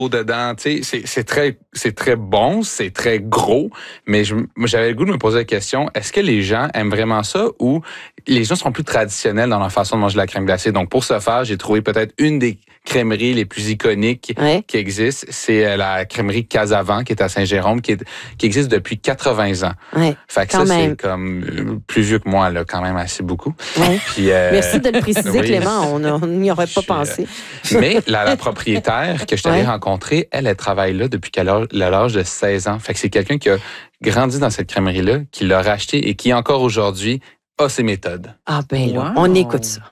dedans, tu sais, c'est très bon, c'est très gros, mais moi, j'avais le goût de me poser la question, est-ce que les gens aiment vraiment ça ou les gens sont plus traditionnels dans leur façon de manger de la crème glacée? Donc, pour ce faire, j'ai trouvé peut-être une des crèmeries les plus iconiques qui existent. C'est la crèmerie Casavant, qui est à Saint-Jérôme, qui existe depuis 80 ans. Ouais, fait que ça, c'est comme plus vieux que moi, là, quand même assez beaucoup. Ouais. Puis, merci de le préciser, Clément, on n'y aurait pas pensé. Mais la propriétaire que je t'avais rencontrée, elle travaille là depuis l'âge de 16 ans. Fait que c'est quelqu'un qui a grandi dans cette crèmerie-là, qui l'a racheté et qui, encore aujourd'hui, a ses méthodes. Ah ben là, on écoute ça.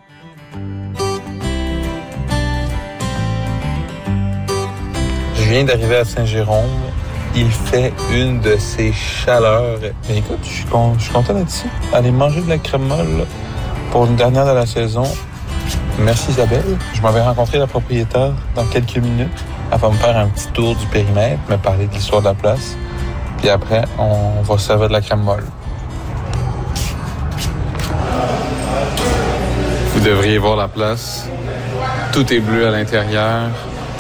Je viens d'arriver à Saint-Jérôme. Il fait une de ces chaleurs. Mais écoute, je suis content d'être ici. Aller manger de la crème molle pour une dernière de la saison. Merci Isabelle. Je m'en vais rencontrer la propriétaire dans quelques minutes. Elle va me faire un petit tour du périmètre, me parler de l'histoire de la place. Puis après, on va servir de la crème molle. Vous devriez voir la place. Tout est bleu à l'intérieur.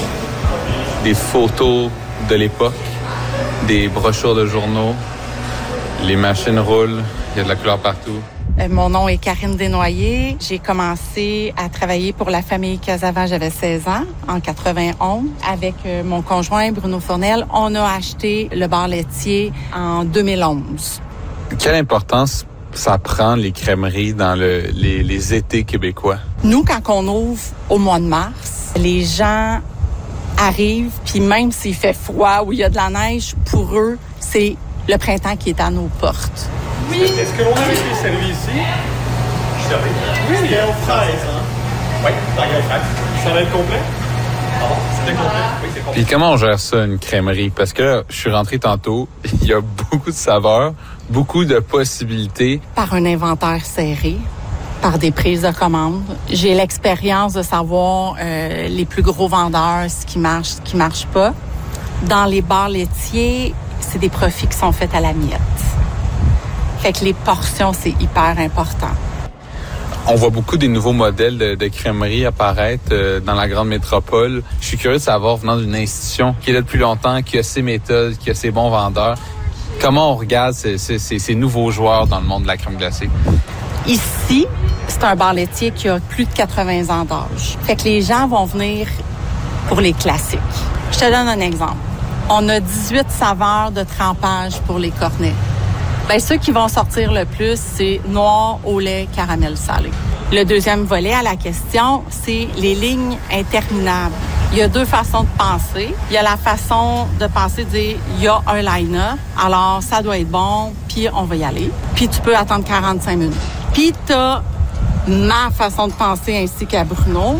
Des photos de l'époque, des brochures de journaux. Les machines roulent, il y a de la couleur partout. Mon nom est Karine Desnoyers. J'ai commencé à travailler pour la famille Casavant, j'avais 16 ans, en 91. Avec mon conjoint Bruno Fournel, on a acheté le bar laitier en 2011. Quelle importance ça prend, les crèmeries, dans les étés québécois? Nous, quand on ouvre au mois de mars, les gens arrivent, puis même s'il fait froid ou il y a de la neige, pour eux, c'est le printemps qui est à nos portes. Oui. Est-ce que l'on a été servi ici? Je servi. Oui, il y a aux fraises, hein? Oui, dans les fraises. Ça va être complet? Ah bon, c'était complet? Oui, c'est complet. Puis comment on gère ça, une crèmerie? Parce que là, je suis rentré tantôt, il y a beaucoup de saveurs, beaucoup de possibilités. Par un inventaire serré, par des prises de commandes. J'ai l'expérience de savoir les plus gros vendeurs, ce qui marche pas. Dans les bars laitiers, c'est des profits qui sont faits à la miette. Fait que les portions, c'est hyper important. On voit beaucoup des nouveaux modèles de crèmeries apparaître dans la grande métropole. Je suis curieux de savoir, venant d'une institution qui est là depuis longtemps, qui a ses méthodes, qui a ses bons vendeurs, comment on regarde ces nouveaux joueurs dans le monde de la crème glacée? Ici, c'est un bar laitier qui a plus de 80 ans d'âge. Fait que les gens vont venir pour les classiques. Je te donne un exemple. On a 18 saveurs de trempage pour les cornets. Bien, ceux qui vont sortir le plus, c'est noir au lait, caramel salé. Le deuxième volet à la question, c'est les lignes interminables. Il y a deux façons de penser. Il y a la façon de penser, de dire, il y a un line-up, alors ça doit être bon, puis on va y aller. Puis tu peux attendre 45 minutes. Puis t'as ma façon de penser ainsi qu'à Bruno.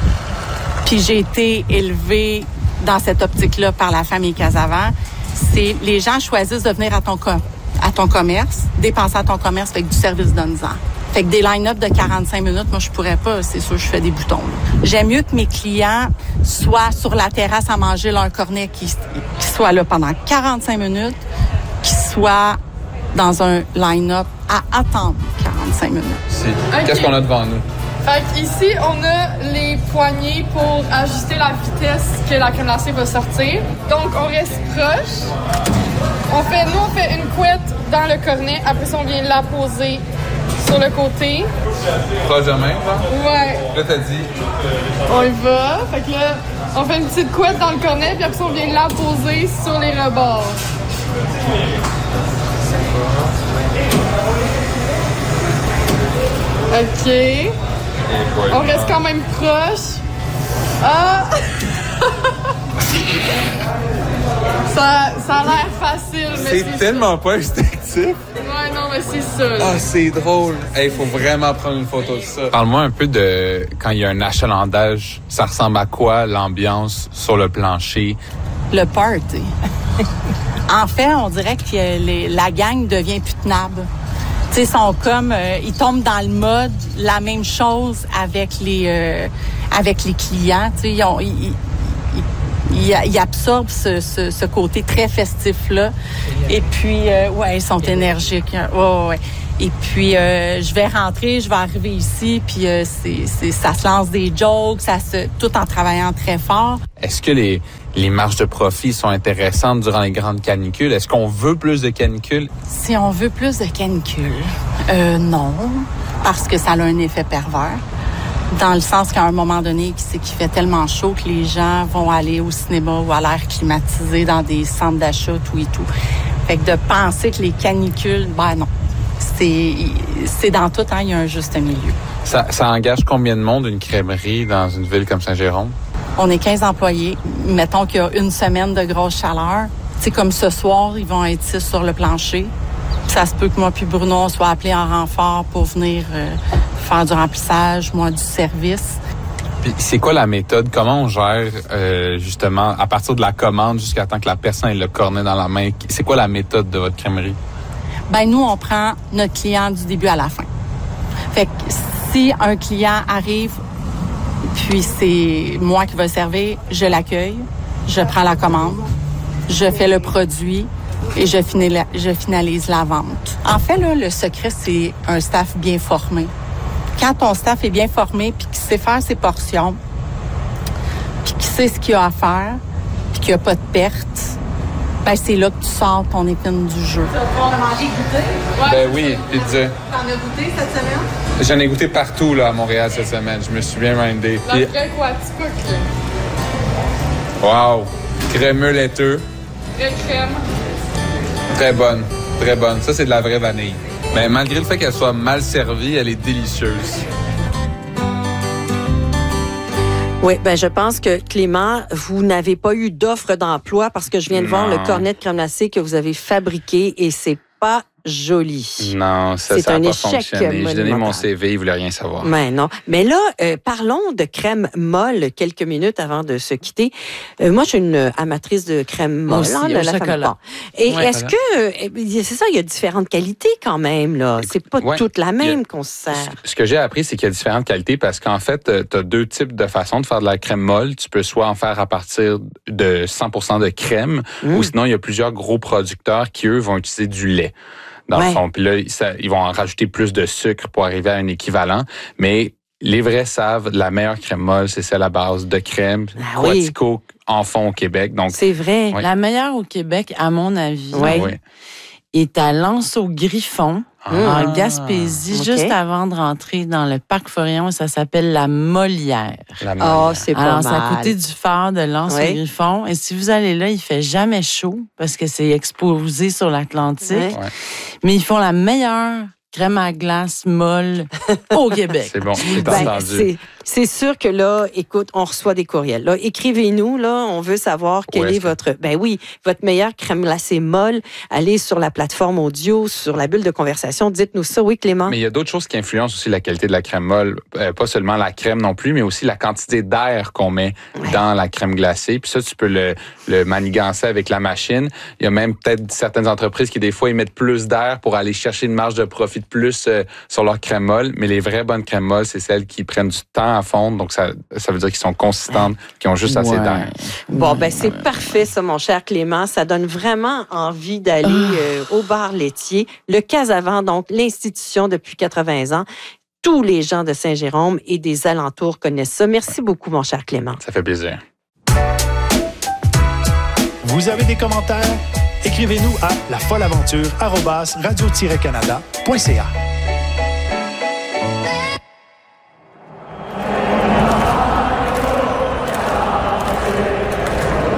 Puis j'ai été élevée dans cette optique-là par la famille Casavant. C'est les gens choisissent de venir à ton commerce, dépenser à ton commerce avec du service donne-en. Fait que des line-up de 45 minutes, moi, je pourrais pas. C'est sûr, je fais des boutons. Là. J'aime mieux que mes clients soient sur la terrasse à manger leur cornet, qui soient là pendant 45 minutes, qu'ils soient dans un line-up à attendre 45 minutes. Okay. Qu'est-ce qu'on a devant nous? Fait qu'ici, on a les poignées pour ajuster la vitesse que la crème glacée va sortir. Donc, on reste proche. On fait une couette dans le cornet. Après ça, on vient la poser sur le côté. Proche de même, là? Ouais. Là, t'as dit? On y va. Fait que là, on fait une petite couette dans le cornet, puis après ça, on vient la poser sur les rebords. OK. On reste quand même proche. Ah! ça a l'air facile, mais c'est tellement pas instinctif. Ouais, non, mais c'est ça. Ah, c'est drôle. Il faut vraiment prendre une photo de ça. Parle-moi un peu de quand il y a un achalandage. Ça ressemble à quoi, l'ambiance sur le plancher? Le party. En fait, on dirait que la gang devient plus tenable. Tu sais, sont comme, ils tombent dans le mode, la même chose avec les clients. Tu sais, ils absorbent ce côté très festif-là. Et puis, ouais, ils sont énergiques. Ouais. Et puis, je vais rentrer, je vais arriver ici, puis ça se lance des jokes, tout en travaillant très fort. Est-ce que les marges de profit sont intéressantes durant les grandes canicules? Est-ce qu'on veut plus de canicules? Si on veut plus de canicules, non, parce que ça a un effet pervers. Dans le sens qu'à un moment donné, c'est qu'il fait tellement chaud que les gens vont aller au cinéma ou à l'air climatisé dans des centres d'achat, tout et tout. Fait que de penser que les canicules, non. C'est dans tout, il y a un juste milieu. Ça engage combien de monde, une crèmerie, dans une ville comme Saint-Jérôme? On est 15 employés. Mettons qu'il y a une semaine de grosse chaleur. C'est comme ce soir, ils vont être 6 sur le plancher. Ça se peut que moi puis Bruno, on soit appelés en renfort pour venir faire du remplissage, moi du service. Puis c'est quoi la méthode? Comment on gère justement à partir de la commande jusqu'à temps que la personne ait le cornet dans la main? C'est quoi la méthode de votre crèmerie? Nous, on prend notre client du début à la fin. Fait que si un client arrive, puis c'est moi qui vais servir, je l'accueille, je prends la commande, je fais le produit et je finalise la vente. En fait, là, le secret, c'est un staff bien formé. Quand ton staff est bien formé, puis qu'il sait faire ses portions, puis qu'il sait ce qu'il a à faire, puis qu'il n'y a pas de perte, c'est là que tu sors ton épine du jeu. Tu vas pouvoir le manger goûter? Oui, pizza. T'en as goûté cette semaine? J'en ai goûté partout là, à Montréal cette semaine. Je me suis bien mindé. La vraie Quaticook. Wow! Crémeux laiteux. Vraie crème. Très bonne. Très bonne. Ça, c'est de la vraie vanille. Mais malgré le fait qu'elle soit mal servie, elle est délicieuse. Oui, je pense que, Clément, vous n'avez pas eu d'offre d'emploi parce que je viens de voir le cornet de crème glacée que vous avez fabriqué et c'est pas joli. Non, ça n'a pas fonctionné. J'ai donné mon CV, il ne voulait rien savoir. Mais non. Mais là, parlons de crème molle quelques minutes avant de se quitter. Moi, je suis une amatrice de crème molle. Aussi, de la chocolat. Et est-ce que... C'est ça, il y a différentes qualités quand même, là. C'est pas toute la même qu'on se sert. Ce que j'ai appris, c'est qu'il y a différentes qualités parce qu'en fait, tu as deux types de façons de faire de la crème molle. Tu peux soit en faire à partir de 100% de crème ou sinon, il y a plusieurs gros producteurs qui, eux, vont utiliser du lait. Dans le fond. Puis là, ils vont en rajouter plus de sucre pour arriver à un équivalent. Mais les vrais savent, la meilleure crème molle, c'est celle à base de crème. Quatico en font au Québec. Donc, c'est vrai. La meilleure au Québec, à mon avis, est à Lanse-au-Griffon, en Gaspésie, juste avant de rentrer dans le parc Forillon. Ça s'appelle la Molière. C'est pas Alors, mal. c'est à côté du phare de Lanse-au-Griffon. Et si vous allez là, il fait jamais chaud parce que c'est exposé sur l'Atlantique. Mais ils font la meilleure crème à glace molle au Québec. C'est bon, c'est entendu. C'est sûr que là, écoute, on reçoit des courriels. Là, écrivez-nous, là, on veut savoir quelle est votre meilleure crème glacée molle. Allez sur la plateforme audio, sur la bulle de conversation, dites-nous ça. Oui, Clément? Mais il y a d'autres choses qui influencent aussi la qualité de la crème molle. Pas seulement la crème non plus, mais aussi la quantité d'air qu'on met dans la crème glacée. Puis ça, tu peux le manigancer avec la machine. Il y a même peut-être certaines entreprises qui, des fois, ils mettent plus d'air pour aller chercher une marge de profit de plus sur leur crème molle. Mais les vraies bonnes crèmes molles, c'est celles qui prennent du temps à fondre. Donc, ça veut dire qu'ils sont consistantes, qu'ils ont juste assez d'air. Bon, c'est parfait, ça, mon cher Clément. Ça donne vraiment envie d'aller au bar laitier. Le Casavant, donc, l'institution depuis 80 ans. Tous les gens de Saint-Jérôme et des alentours connaissent ça. Merci beaucoup, mon cher Clément. Ça fait plaisir. Vous avez des commentaires? Écrivez-nous à lafolleaventure@radio-canada.ca.